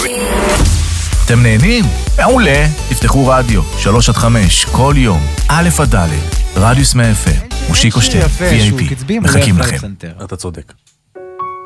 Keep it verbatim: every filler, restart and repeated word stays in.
אתם נהנים? מעולה. תפתחו רדיו, שלוש עד חמש, כל יום, א' עד ד', רדיוס מאה אף אם, מושיקו שטר, וי איי פי, מחכים לכם. אתה צודק.